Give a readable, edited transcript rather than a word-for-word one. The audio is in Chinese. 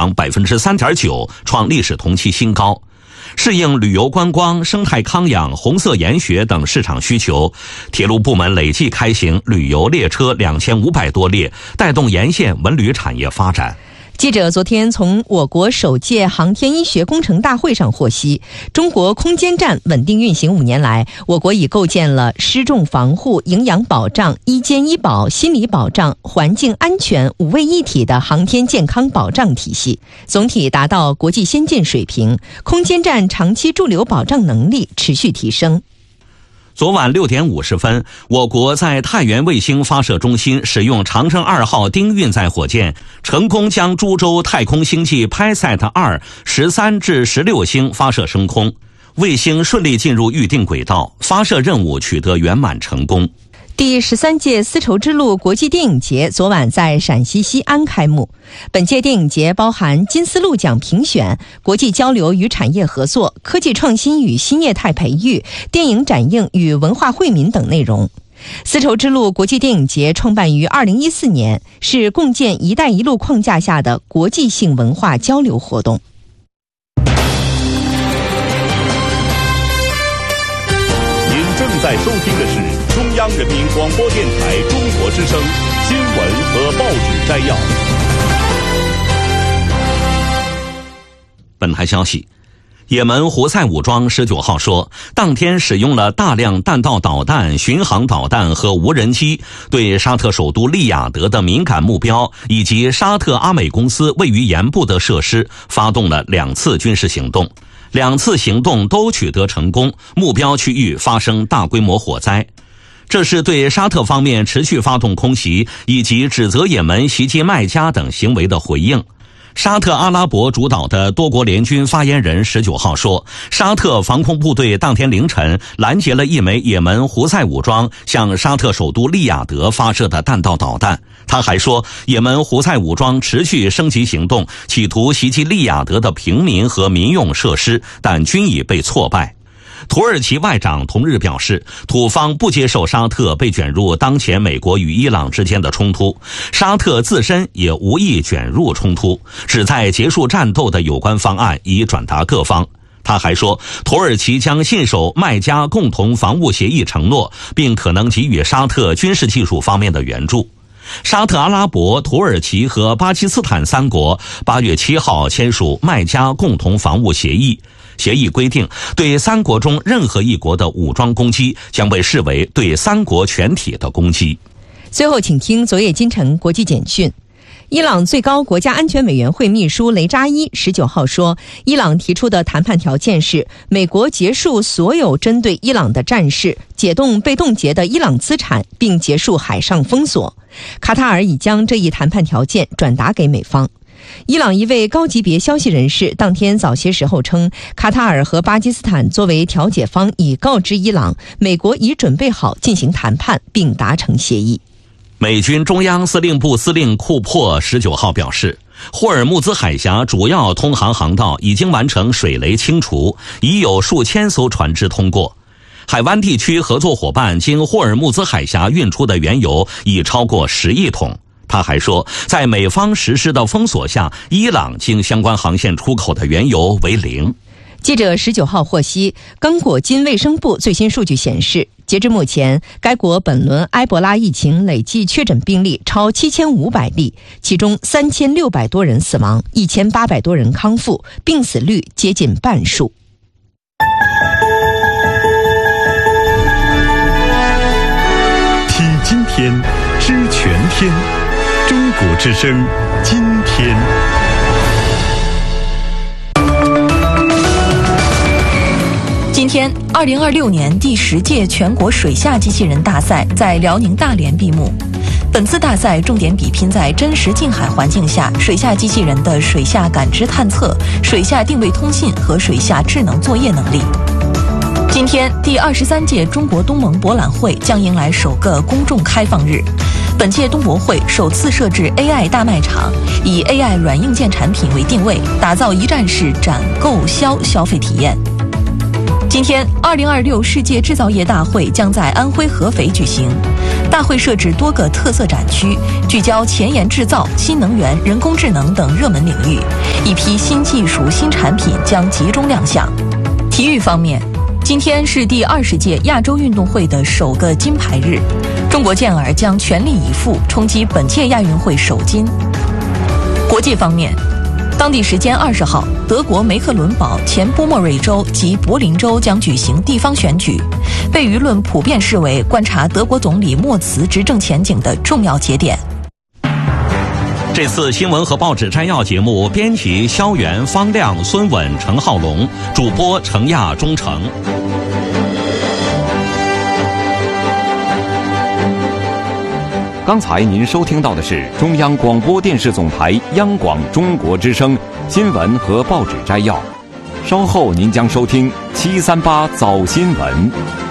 长 3.9%， 创历史同期新高。适应旅游观光、生态康养、红色研学等市场需求，铁路部门累计开行旅游列车2500多列，带动沿线文旅产业发展。 记者昨天从我国首届航天医学工程大会上获悉，中国空间站稳定运行5年来，我国已构建了失重防护、营养保障、医监医保、心理保障、环境安全5位一体的航天健康保障体系，总体达到国际先进水平。空间站长期驻留保障能力持续提升。 昨晚6点50分，我国在太原卫星发射中心使用长征2号丁运载火箭，成功将株洲太空星际 PISAT-2 13至16星发射升空，卫星顺利进入预定轨道，发射任务取得圆满成功。 第13届丝绸之路国际电影节昨晚在陕西西安开幕。本届电影节包含金丝鹿奖评选、国际交流与产业合作、科技创新与新业态培育、电影展映与文化惠民等内容。丝绸之路国际电影节创办于2014年，是共建“一带一路”框架下的国际性文化交流活动。 您正在收听的是中央人民广播电台中国之声新闻和报纸摘要。 本台消息，也门胡塞武装19号说，当天使用了大量弹道导弹、巡航导弹和无人机，对沙特首都利雅得的敏感目标以及沙特阿美公司位于沿部的设施发动了2次军事行动，2次行动都取得成功，目标区域发生大规模火灾。这是对沙特方面持续发动空袭以及指责也门袭击麦加等行为的回应。沙特阿拉伯主导的多国联军发言人19号说，沙特防空部队当天凌晨拦截了一枚也门胡塞武装向沙特首都利雅得发射的弹道导弹。他还说，也门胡塞武装持续升级行动，企图袭击利雅得的平民和民用设施，但均已被挫败。土耳其外长同日表示，土方不接受沙特被卷入当前美国与伊朗之间的冲突，沙特自身也无意卷入冲突，旨在结束战斗的有关方案已转达各方。他还说，土耳其将信守麦加共同防务协议承诺，并可能给予沙特军事技术方面的援助。沙特阿拉伯、土耳其和巴基斯坦3国8月7号签署麦加共同防务协议。协议规定，对3国中任何一国的武装攻击将被视为对3国全体的攻击。 最后请听昨夜今晨国际简讯。伊朗最高国家安全委员会秘书雷扎伊19号说，伊朗提出的谈判条件是美国结束所有针对伊朗的战事，解冻被冻结的伊朗资产，并结束海上封锁。卡塔尔已将这一谈判条件转达给美方。伊朗一位高级别消息人士当天早些时候称，卡塔尔和巴基斯坦作为调解方已告知伊朗，美国已准备好进行谈判并达成协议。 美军中央司令部司令库珀19号表示，霍尔木兹海峡主要通航航道已经完成水雷清除，已有数千艘船只通过。海湾地区合作伙伴经霍尔木兹海峡运出的原油已超过10亿桶。他还说，在美方实施的封锁下，伊朗经相关航线出口的原油为0。 记者19号获悉，刚果金卫生部最新数据显示，截至目前，该国本轮埃博拉疫情累计确诊病例超7500例，其中3600多人死亡，1800多人康复，病死率接近半数。 听今天，知全天，中国之声，今天。 今天，2026年第10届全国水下机器人大赛在辽宁大连闭幕。本次大赛重点比拼在真实近海环境下水下机器人的水下感知探测、水下定位通信和水下智能作业能力。今天，第23届中国东盟博览会将迎来首个公众开放日。本届东博会首次设置 AI 大卖场，以 AI 软硬件产品为定位，打造一站式展购销消费体验。 今天，2026世界制造业大会将在安徽合肥举行。大会设置多个特色展区，聚焦前沿制造、新能源、人工智能等热门领域。一批新技术、新产品将集中亮相。体育方面，今天是第20届亚洲运动会的首个金牌日，中国健儿将全力以赴冲击本届亚运会首金。国际方面，当地时间20号，德国梅克伦堡、前波莫瑞州及柏林州将举行地方选举，被舆论普遍视为观察德国总理默茨执政前景的重要节点。 这次新闻和报纸摘要节目，编辑肖元、方亮、孙稳、陈浩龙，主播程亚、钟诚。 刚才您收听到的是中央广播电视总台央广中国之声新闻和报纸摘要，稍后您将收听738早新闻。